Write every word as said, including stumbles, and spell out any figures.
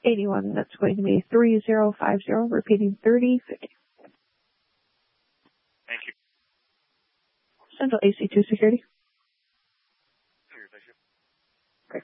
eighty-one. That's going to be three zero five zero, repeating thirty fifty. Thank you. Central A C two Security.